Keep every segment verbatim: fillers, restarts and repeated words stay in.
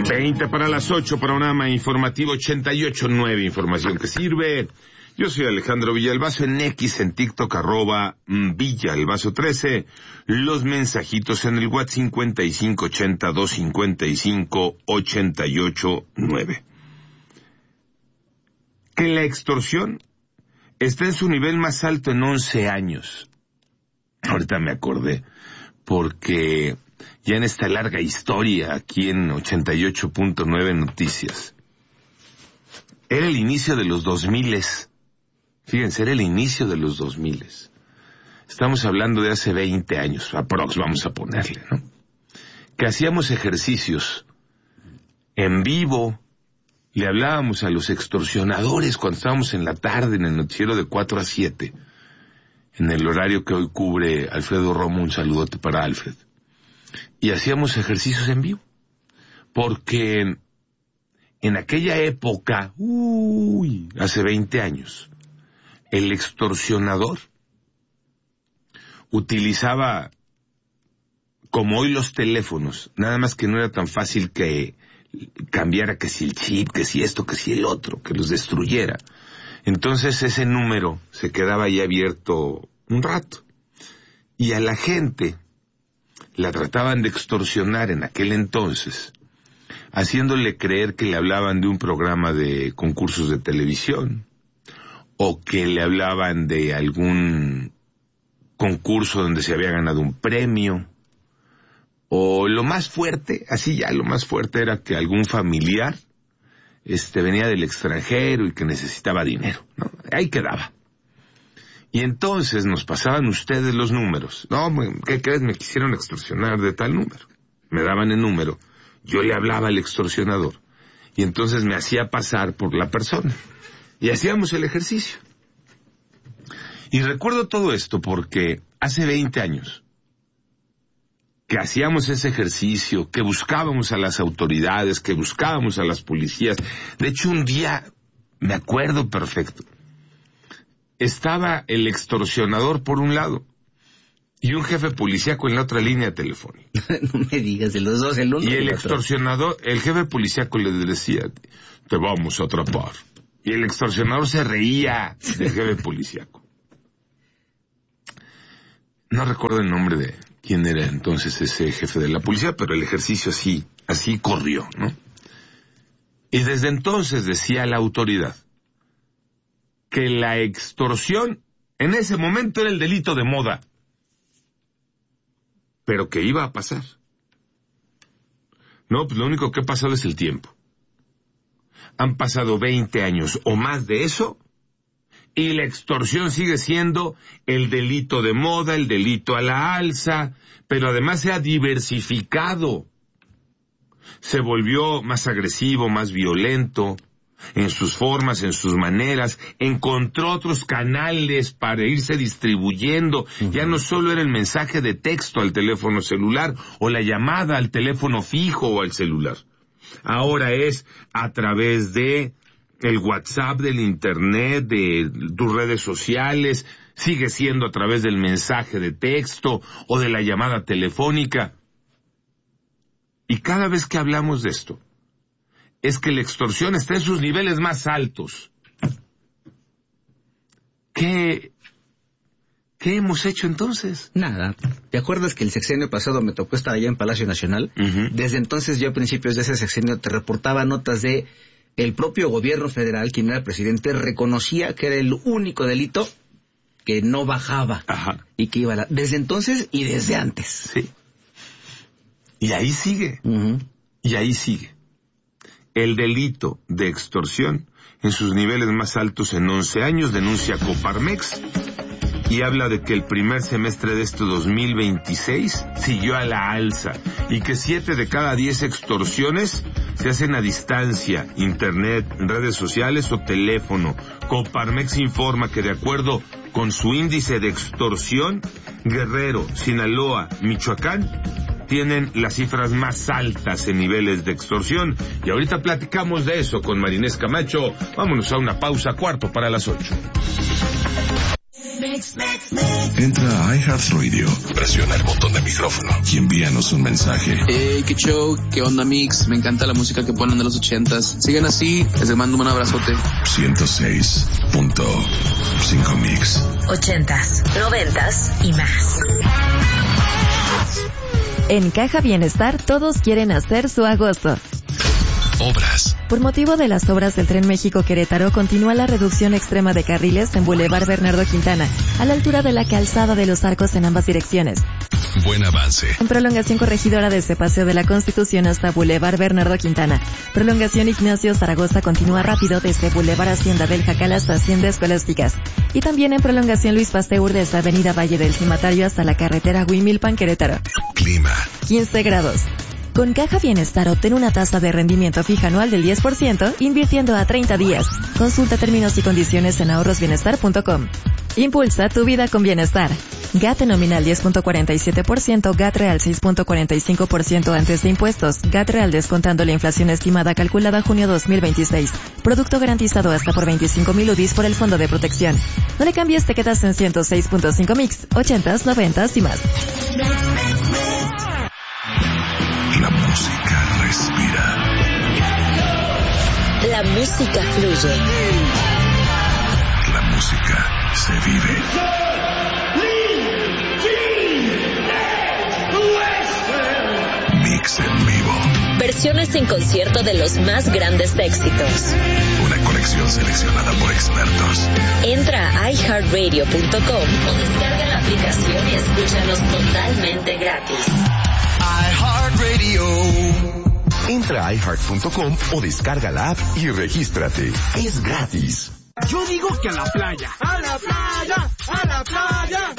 veinte para las ocho, Panorama Informativo ochenta y ocho punto nueve, información que sirve. Yo soy Alejandro Villalbazo, en X, en TikTok, arroba Villalbazo trece. Los mensajitos en el WhatsApp cincuenta y cinco ochenta, doscientos cincuenta y cinco, ochenta y ocho nueve. Que la extorsión está en su nivel más alto en once años. Ahorita me acordé, porque ya en esta larga historia aquí en ochenta y ocho punto nueve Noticias, era el inicio de los dos miles. Fíjense, era el inicio de los dos miles. Estamos hablando de hace veinte años, aprox, vamos a ponerle, ¿no? Que hacíamos ejercicios en vivo, le hablábamos a los extorsionadores cuando estábamos en la tarde en el noticiero de cuatro a siete, en el horario que hoy cubre Alfredo Romo, un saludote para Alfred. Y hacíamos ejercicios en vivo, porque en aquella época, uy, hace veinte años, el extorsionador utilizaba, como hoy los teléfonos, nada más que no era tan fácil que cambiara que si el chip, que si esto, que si el otro, que los destruyera. Entonces ese número se quedaba ahí abierto un rato. Y a la gente la trataban de extorsionar en aquel entonces, haciéndole creer que le hablaban de un programa de concursos de televisión, o que le hablaban de algún concurso donde se había ganado un premio, o lo más fuerte, así ya lo más fuerte era que algún familiar este venía del extranjero y que necesitaba dinero, ¿no? Ahí quedaba. Y entonces nos pasaban ustedes los números. No, ¿qué crees? Me quisieron extorsionar de tal número. Me daban el número, yo le hablaba al extorsionador, y entonces me hacía pasar por la persona. Y hacíamos el ejercicio. Y recuerdo todo esto porque hace veinte años que hacíamos ese ejercicio, que buscábamos a las autoridades, que buscábamos a las policías. De hecho, un día, me acuerdo perfecto, estaba el extorsionador por un lado y un jefe policíaco en la otra línea telefónica. No me digas, de los dos, el uno y el, y el extorsionador, el jefe policíaco le decía, te vamos a atrapar. Y el extorsionador se reía del jefe policíaco. No recuerdo el nombre de quién era entonces ese jefe de la policía, pero el ejercicio así, así corrió, ¿no? Y desde entonces decía la autoridad que la extorsión en ese momento era el delito de moda, pero que iba a pasar. No, pues lo único que ha pasado es el tiempo. Han pasado veinte años o más de eso, y la extorsión sigue siendo el delito de moda, el delito a la alza, pero además se ha diversificado. Se volvió más agresivo, más violento, en sus formas, en sus maneras, encontró otros canales para irse distribuyendo. Uh-huh. Ya no solo era el mensaje de texto al teléfono celular, o la llamada al teléfono fijo o al celular. Ahora es a través de el WhatsApp, del internet, de tus redes sociales, sigue siendo a través del mensaje de texto o de la llamada telefónica. Y cada vez que hablamos de esto, es que la extorsión está en sus niveles más altos. ¿Qué, qué hemos hecho entonces? Nada. ¿Te acuerdas que el sexenio pasado me tocó estar allá en Palacio Nacional? Uh-huh. Desde entonces yo a principios de ese sexenio te reportaba notas de el propio gobierno federal, quien era el presidente, reconocía que era el único delito que no bajaba. Ajá. Y que iba a la... Desde entonces y desde antes. Sí. Y ahí sigue. Uh-huh. Y ahí sigue. El delito de extorsión en sus niveles más altos en once años, denuncia Coparmex, y habla de que el primer semestre de este dos mil veintiséis siguió a la alza y que siete de cada diez extorsiones se hacen a distancia, internet, redes sociales o teléfono. Coparmex informa que de acuerdo con su índice de extorsión, Guerrero, Sinaloa, Michoacán tienen las cifras más altas en niveles de extorsión. Y ahorita platicamos de eso con Marinés Camacho. Vámonos a una pausa, cuarto para las ocho. Entra a iHeartRadio, presiona el botón de micrófono y envíanos un mensaje. Hey, qué show, qué onda Mix, me encanta la música que ponen de los ochentas. Sigan así, les mando un abrazote. ciento seis punto cinco Mix. Ochentas, noventas y más. En Caja Bienestar todos quieren hacer su agosto. Obras. Por motivo de las obras del Tren México-Querétaro, continúa la reducción extrema de carriles en Boulevard Bernardo Quintana, a la altura de la calzada de los Arcos en ambas direcciones. Buen avance. En prolongación corregidora desde Paseo de la Constitución hasta Boulevard Bernardo Quintana. Prolongación Ignacio Zaragoza continúa rápido desde Boulevard Hacienda del Jacal hasta Hacienda Escolásticas. Y también en prolongación Luis Pasteur desde Avenida Valle del Cimatario hasta la carretera Huimilpan-Querétaro. Clima. quince grados. Con Caja Bienestar obtén una tasa de rendimiento fija anual del diez por ciento invirtiendo a treinta días. Consulta términos y condiciones en ahorros bienestar punto com. Impulsa tu vida con bienestar. G A T nominal diez punto cuarenta y siete por ciento, G A T real seis punto cuarenta y cinco por ciento antes de impuestos, G A T real descontando la inflación estimada calculada junio dos mil veintiséis. Producto garantizado hasta por veinticinco mil U D I s por el Fondo de Protección. No le cambies, te quedas en ciento seis punto cinco Mix, ochentas, noventas y más. La música respira. La música fluye. La música se vive. Mix en vivo. Versiones en concierto de los más grandes éxitos. Una colección seleccionada por expertos. Entra a i heart radio punto com o descarga la aplicación y escúchanos totalmente gratis. iHeartRadio. Entra a i heart punto com o descarga la app y regístrate. Es gratis. Yo digo que a la playa. ¡A la playa! ¡A la playa!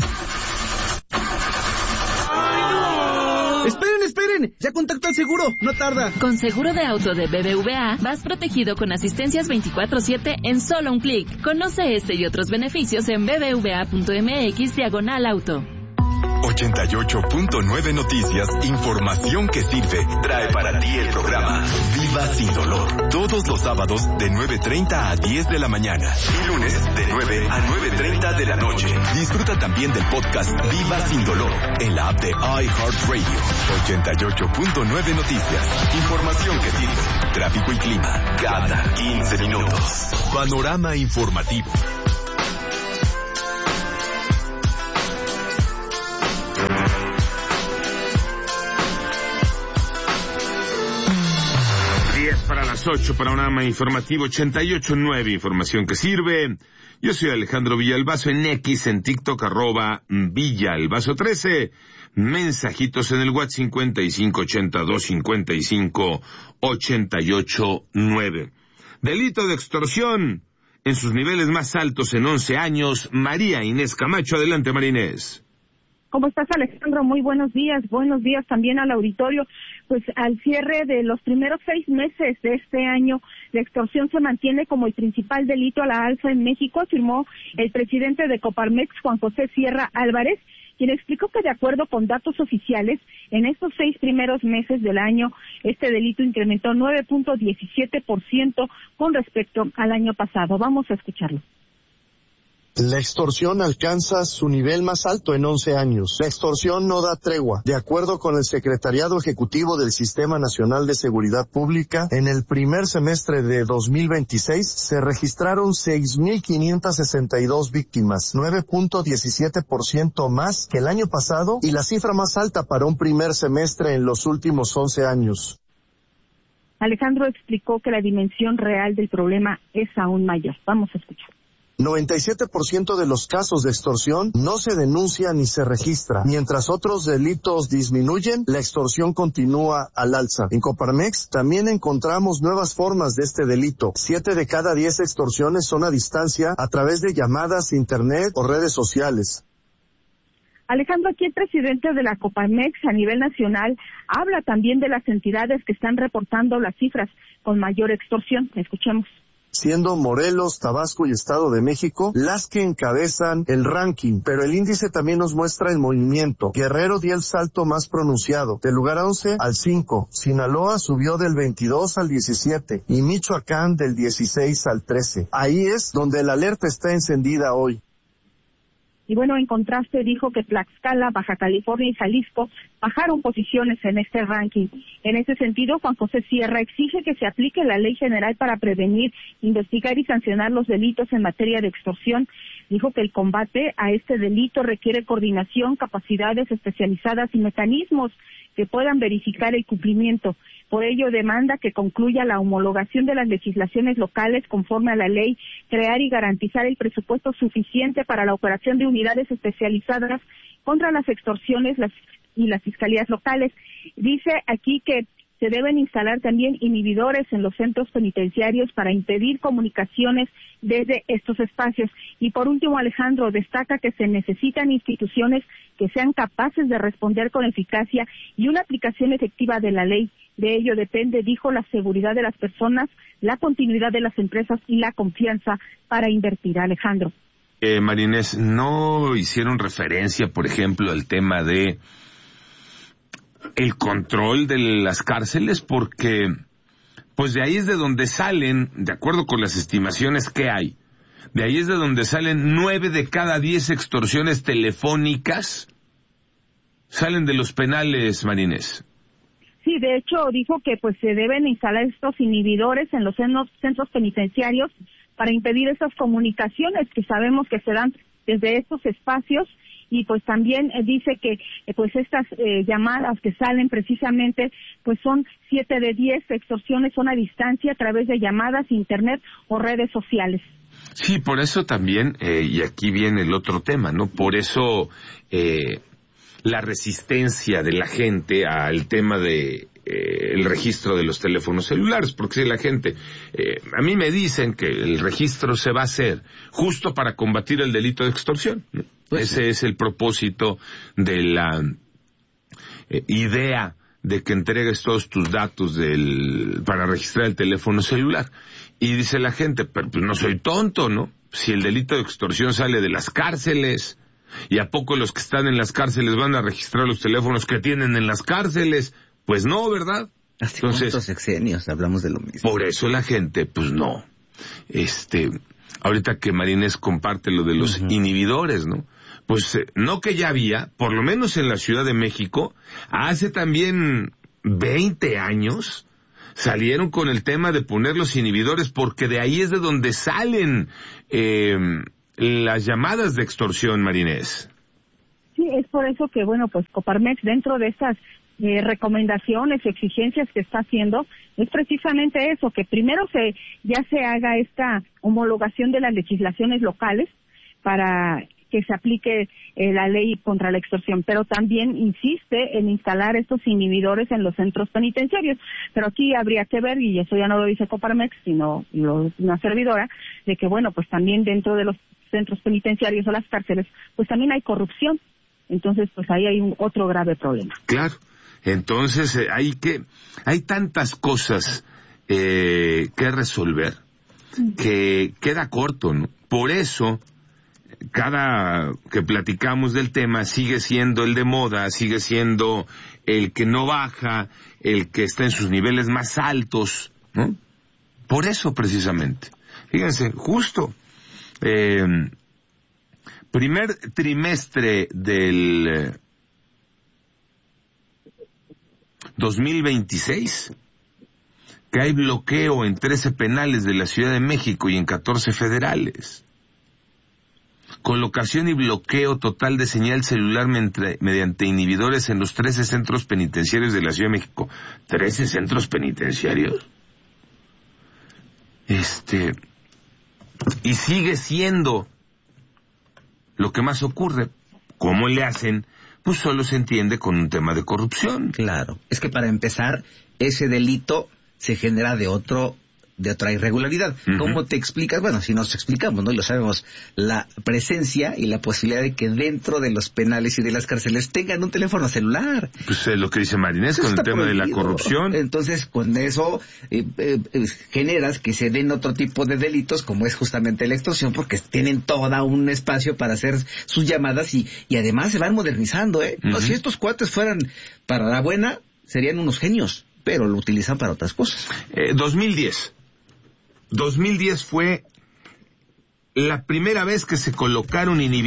¡Ay, no! ¡Esperen, esperen! ¡Ya contacto al seguro! ¡No tarda! Con seguro de auto de B B V A, vas protegido con asistencias veinticuatro siete en solo un clic. Conoce este y otros beneficios en b b v a punto m x diagonal auto. ochenta y ocho punto nueve Noticias, información que sirve, trae para ti el programa Viva Sin Dolor. Todos los sábados de nueve treinta a diez de la mañana y lunes de nueve a nueve treinta de la noche. Disfruta también del podcast Viva Sin Dolor en la app de iHeartRadio. ochenta y ocho punto nueve Noticias, información que sirve, tráfico y clima cada quince minutos. Panorama informativo. Para las ocho, panorama informativo ochenta y ocho punto nueve, información que sirve. Yo soy Alejandro Villalbazo en X, en TikTok, arroba Villalbazo trece. Mensajitos en el WhatsApp cincuenta y cinco ochenta y dos cincuenta y cinco ochenta y ocho nueve. Delito de extorsión en sus niveles más altos en once años. María Inés Camacho, adelante María Inés. ¿Cómo estás, Alejandro? Muy buenos días. Buenos días también al auditorio. Pues al cierre de los primeros seis meses de este año, la extorsión se mantiene como el principal delito a la alza en México, afirmó el presidente de Coparmex, Juan José Sierra Álvarez, quien explicó que de acuerdo con datos oficiales, en estos seis primeros meses del año, este delito incrementó nueve punto diecisiete por ciento con respecto al año pasado. Vamos a escucharlo. La extorsión alcanza su nivel más alto en once años. La extorsión no da tregua. De acuerdo con el Secretariado Ejecutivo del Sistema Nacional de Seguridad Pública, en el primer semestre de dos mil veintiséis se registraron seis mil quinientas sesenta y dos víctimas, nueve punto diecisiete por ciento más que el año pasado y la cifra más alta para un primer semestre en los últimos once años. Alejandro explicó que la dimensión real del problema es aún mayor. Vamos a escuchar. noventa y siete por ciento de los casos de extorsión no se denuncia ni se registra. Mientras otros delitos disminuyen, la extorsión continúa al alza. En Coparmex también encontramos nuevas formas de este delito. Siete de cada diez extorsiones son a distancia a través de llamadas, internet o redes sociales. Alejandro, aquí el presidente de la Coparmex a nivel nacional habla también de las entidades que están reportando las cifras con mayor extorsión. Escuchemos. Siendo Morelos, Tabasco y Estado de México las que encabezan el ranking, pero el índice también nos muestra el movimiento. Guerrero dio el salto más pronunciado, del lugar once al cinco, Sinaloa subió del veintidós al diecisiete y Michoacán del dieciséis al trece. Ahí es donde la alerta está encendida hoy. Y bueno, en contraste dijo que Tlaxcala, Baja California y Jalisco bajaron posiciones en este ranking. En ese sentido, Juan José Sierra exige que se aplique la Ley General para prevenir, investigar y sancionar los delitos en materia de extorsión. Dijo que el combate a este delito requiere coordinación, capacidades especializadas y mecanismos que puedan verificar el cumplimiento. Por ello, demanda que concluya la homologación de las legislaciones locales conforme a la ley, crear y garantizar el presupuesto suficiente para la operación de unidades especializadas contra las extorsiones las, y las fiscalías locales. Dice aquí que se deben instalar también inhibidores en los centros penitenciarios para impedir comunicaciones desde estos espacios. Y por último, Alejandro destaca que se necesitan instituciones que sean capaces de responder con eficacia y una aplicación efectiva de la ley. De ello depende, dijo, la seguridad de las personas, la continuidad de las empresas y la confianza para invertir. Alejandro. Eh, Marinés, ¿no hicieron referencia, por ejemplo, al tema de el control de las cárceles? Porque pues de ahí es de donde salen, de acuerdo con las estimaciones que hay, de ahí es de donde salen nueve de cada diez extorsiones telefónicas, salen de los penales, Marinés. Sí, de hecho dijo que pues se deben instalar estos inhibidores en los centros penitenciarios para impedir esas comunicaciones que sabemos que se dan desde estos espacios. Y pues también eh, dice que eh, pues estas eh, llamadas que salen precisamente pues son siete de diez extorsiones son a distancia a través de llamadas, internet o redes sociales. Sí, por eso también, eh, y aquí viene el otro tema, ¿no? Por eso eh, la resistencia de la gente al tema de eh, el registro de los teléfonos celulares, porque si la gente, eh, a mí me dicen que el registro se va a hacer justo para combatir el delito de extorsión, ¿no? Pues ese sí. Es el propósito de la eh, idea de que entregues todos tus datos del para registrar el teléfono celular. Y dice la gente, pero pues no soy tonto, ¿no? Si el delito de extorsión sale de las cárceles, ¿y a poco los que están en las cárceles van a registrar los teléfonos que tienen en las cárceles? Pues no, ¿verdad? ¿Hace cuántos sexenios hablamos de lo mismo? Por eso la gente, pues no. Este, ahorita que Marinés comparte lo de los uh-huh. inhibidores, ¿no? Pues eh, no que ya había, por lo menos en la Ciudad de México, hace también veinte años, salieron con el tema de poner los inhibidores, porque de ahí es de donde salen eh, las llamadas de extorsión, Marinés. Sí, es por eso que, bueno, pues Coparmex, dentro de estas eh, recomendaciones, exigencias que está haciendo, es precisamente eso, que primero se ya se haga esta homologación de las legislaciones locales para que se aplique eh, la ley contra la extorsión, pero también insiste en instalar estos inhibidores en los centros penitenciarios. Pero aquí habría que ver, y eso ya no lo dice Coparmex, sino lo, una servidora, de que, bueno, pues también dentro de los centros penitenciarios o las cárceles, pues también hay corrupción. Entonces, pues ahí hay un otro grave problema. Claro. Entonces, eh, hay que hay tantas cosas eh, que resolver que queda corto, ¿no? Por eso, cada que platicamos del tema sigue siendo el de moda, sigue siendo el que no baja, el que está en sus niveles más altos, ¿no? Por eso, precisamente. Fíjense, justo eh, primer trimestre del dos mil veintiséis, que hay bloqueo en trece penales de la Ciudad de México y en catorce federales. Colocación y bloqueo total de señal celular mediante inhibidores en los trece centros penitenciarios de la Ciudad de México. ¿trece centros penitenciarios? Este... Y sigue siendo lo que más ocurre. ¿Cómo le hacen? Pues solo se entiende con un tema de corrupción. Claro. Es que para empezar, ese delito se genera de otro... de otra irregularidad. Uh-huh. ¿Cómo te explicas? Bueno, si nos explicamos, ¿no? Y lo sabemos, la presencia y la posibilidad de que dentro de los penales y de las cárceles tengan un teléfono celular. Pues es lo que dice Marinés con el tema prohibido de la corrupción. Entonces, con eso eh, eh, eh, generas que se den otro tipo de delitos, como es justamente la extorsión, porque tienen todo un espacio para hacer sus llamadas y, y además se van modernizando, ¿eh? Uh-huh. No, si estos cuates fueran para la buena, serían unos genios, pero lo utilizan para otras cosas. Eh, dos mil diez dos mil diez fue la primera vez que se colocaron inhibidores